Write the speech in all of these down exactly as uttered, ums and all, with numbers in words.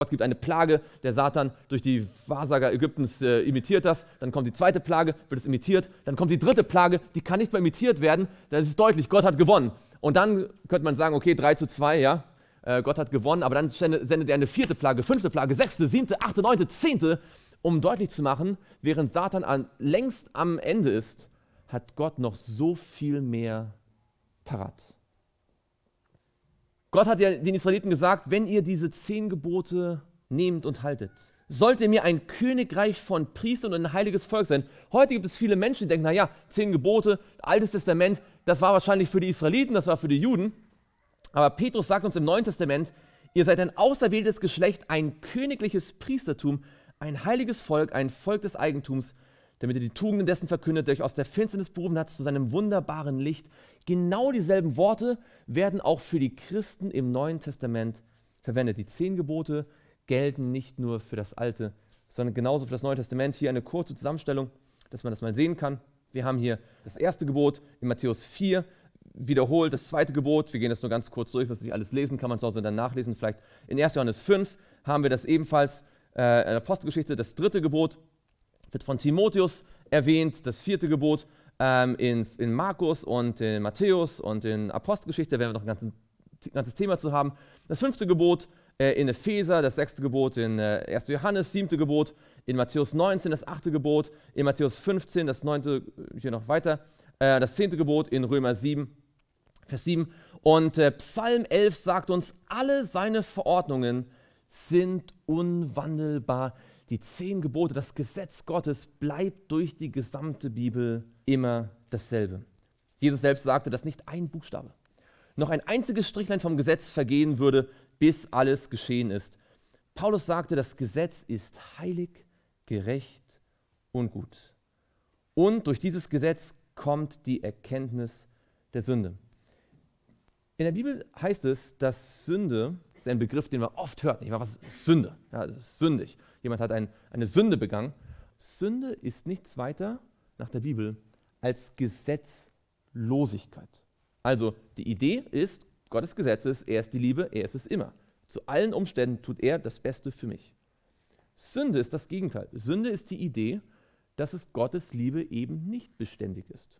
Gott gibt eine Plage, der Satan durch die Wahrsager Ägyptens äh, imitiert das, dann kommt die zweite Plage, wird es imitiert, dann kommt die dritte Plage, die kann nicht mehr imitiert werden, das ist deutlich, Gott hat gewonnen. Und dann könnte man sagen, okay, drei zu zwei, ja, äh, Gott hat gewonnen, aber dann sendet er eine vierte Plage, fünfte Plage, sechste, siebte, achte, neunte, zehnte, um deutlich zu machen, während Satan an, längst am Ende ist, hat Gott noch so viel mehr parat. Gott hat ja den Israeliten gesagt, wenn ihr diese zehn Gebote nehmt und haltet, sollt ihr mir ein Königreich von Priestern und ein heiliges Volk sein. Heute gibt es viele Menschen, die denken, naja, zehn Gebote, Altes Testament, das war wahrscheinlich für die Israeliten, das war für die Juden. Aber Petrus sagt uns im Neuen Testament, ihr seid ein auserwähltes Geschlecht, ein königliches Priestertum, ein heiliges Volk, ein Volk des Eigentums, damit ihr die Tugenden dessen verkündet, der euch aus der Finsternis berufen hat zu seinem wunderbaren Licht. Genau dieselben Worte werden auch für die Christen im Neuen Testament verwendet. Die zehn Gebote gelten nicht nur für das Alte, sondern genauso für das Neue Testament. Hier eine kurze Zusammenstellung, dass man das mal sehen kann. Wir haben hier das erste Gebot in Matthäus vier, wiederholt das zweite Gebot. Wir gehen das nur ganz kurz durch, was nicht alles lesen kann, man zu Hause dann nachlesen. Vielleicht in erster Johannes fünf haben wir das ebenfalls äh, in der Apostelgeschichte, das dritte Gebot wird von Timotheus erwähnt, das vierte Gebot ähm, in, in Markus und in Matthäus und in Apostelgeschichte, da werden wir noch ein ganzes, ganzes Thema zu haben. Das fünfte Gebot äh, in Epheser, das sechste Gebot in äh, erster Johannes, siebte Gebot in Matthäus neunzehn, das achte Gebot in Matthäus fünfzehn, das neunte, hier noch weiter, äh, das zehnte Gebot in Römer sieben, Vers sieben. Und äh, Psalm elf sagt uns, alle seine Verordnungen sind unwandelbar. Die zehn Gebote, das Gesetz Gottes bleibt durch die gesamte Bibel immer dasselbe. Jesus selbst sagte, dass nicht ein Buchstabe, noch ein einziges Strichlein vom Gesetz vergehen würde, bis alles geschehen ist. Paulus sagte, das Gesetz ist heilig, gerecht und gut. Und durch dieses Gesetz kommt die Erkenntnis der Sünde. In der Bibel heißt es, dass Sünde, das ist ein Begriff, den man oft hört, nicht wahr? Was ist Sünde? Ja, das ist sündig. Jemand hat ein, eine Sünde begangen. Sünde ist nichts weiter nach der Bibel als Gesetzlosigkeit. Also die Idee ist, Gottes Gesetz ist, er ist die Liebe, er ist es immer. Zu allen Umständen tut er das Beste für mich. Sünde ist das Gegenteil. Sünde ist die Idee, dass es Gottes Liebe eben nicht beständig ist.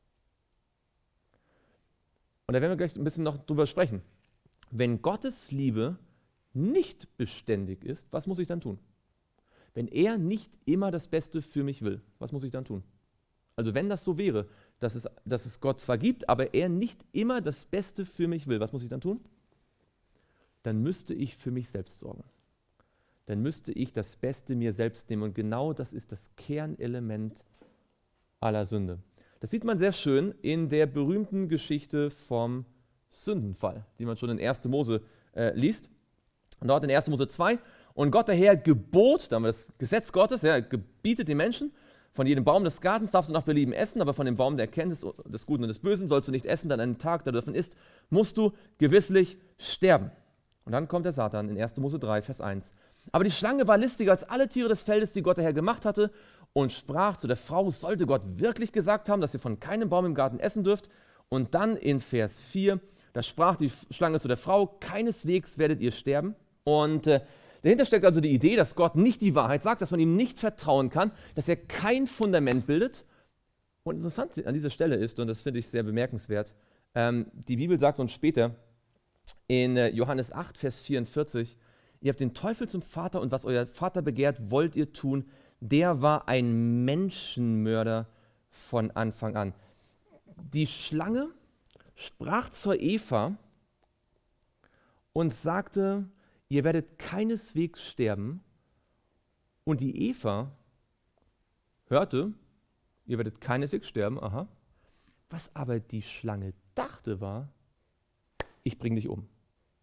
Und da werden wir gleich ein bisschen noch drüber sprechen. Wenn Gottes Liebe nicht beständig ist, was muss ich dann tun? Wenn er nicht immer das Beste für mich will, was muss ich dann tun? Also wenn das so wäre, dass es, dass es Gott zwar gibt, aber er nicht immer das Beste für mich will, was muss ich dann tun? Dann müsste ich für mich selbst sorgen. Dann müsste ich das Beste mir selbst nehmen. Und genau das ist das Kernelement aller Sünde. Das sieht man sehr schön in der berühmten Geschichte vom Sündenfall, die man schon in erster Mose äh, liest. Und dort in erster Mose zwei. Und Gott daher gebot, da haben wir das Gesetz Gottes, ja, gebietet den Menschen, von jedem Baum des Gartens darfst du nach Belieben essen, aber von dem Baum der Erkenntnis des Guten und des Bösen sollst du nicht essen, denn einen Tag, da du davon isst, musst du gewisslich sterben. Und dann kommt der Satan in erster Mose drei, Vers eins. Aber die Schlange war listiger als alle Tiere des Feldes, die Gott daher gemacht hatte, und sprach zu der Frau, sollte Gott wirklich gesagt haben, dass ihr von keinem Baum im Garten essen dürft? Und dann in Vers vier, da sprach die Schlange zu der Frau, keineswegs werdet ihr sterben. Und äh, dahinter steckt also die Idee, dass Gott nicht die Wahrheit sagt, dass man ihm nicht vertrauen kann, dass er kein Fundament bildet. Und interessant an dieser Stelle ist, und das finde ich sehr bemerkenswert, ähm, die Bibel sagt uns später in äh, Johannes acht, Vers vierundvierzig, ihr habt den Teufel zum Vater und was euer Vater begehrt, wollt ihr tun. Der war ein Menschenmörder von Anfang an. Die Schlange sprach zur Eva und sagte, ihr werdet keineswegs sterben. Und die Eva hörte, ihr werdet keineswegs sterben, aha. Was aber die Schlange dachte war, ich bringe dich um.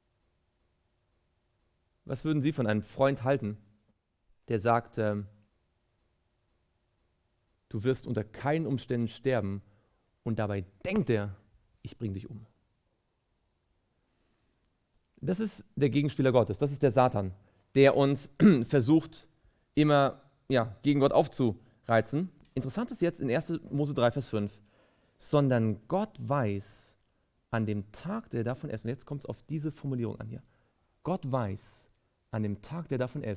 Was würden Sie von einem Freund halten, der sagt, äh, du wirst unter keinen Umständen sterben und dabei denkt er, ich bringe dich um. Das ist der Gegenspieler Gottes, das ist der Satan, der uns versucht, immer ja, gegen Gott aufzureizen. Interessant ist jetzt in erster Mose drei, Vers fünf, sondern Gott weiß, an dem Tag, der davon essen, und jetzt kommt es auf diese Formulierung an hier, Gott weiß, an dem Tag, der davon esst,